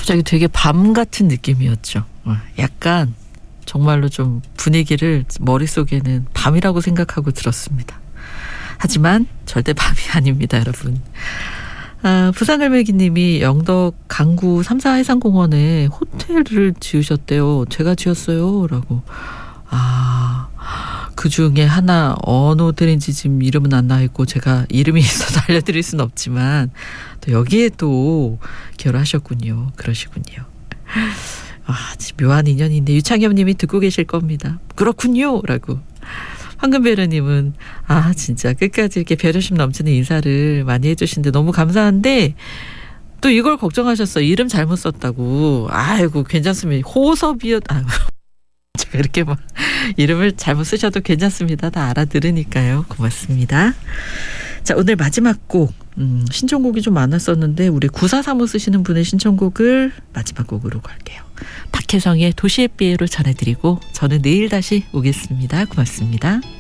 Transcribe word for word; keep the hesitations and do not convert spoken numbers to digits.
갑자기 되게 밤 같은 느낌이었죠. 약간 정말로 좀 분위기를 머릿속에는 밤이라고 생각하고 들었습니다. 하지만 절대 밤이 아닙니다, 여러분. 아, 부산갈매기님이 영덕 강구 삼사 해상공원에 호텔을 지으셨대요. 제가 지었어요 라고. 아, 그 중에 하나 어느 호텔인지 지금 이름은 안 나와있고 제가 이름이 있어서 알려드릴 수는 없지만 또 여기에 또 결혼하셨군요. 그러시군요. 아, 묘한 인연인데 유창엽님이 듣고 계실 겁니다. 그렇군요 라고. 황금배려님은 아 진짜 끝까지 이렇게 배려심 넘치는 인사를 많이 해주시는데 너무 감사한데 또 이걸 걱정하셨어. 이름 잘못 썼다고. 아이고 괜찮습니다. 호섭이었 아, 제가 이렇게 막 이름을 잘못 쓰셔도 괜찮습니다. 다 알아들으니까요. 고맙습니다. 자, 오늘 마지막 곡 음, 신청곡이 좀 많았었는데 우리 구사삼오 쓰시는 분의 신청곡을 마지막 곡으로 갈게요. 박혜성의 도시의 삐에로 전해드리고 저는 내일 다시 오겠습니다. 고맙습니다.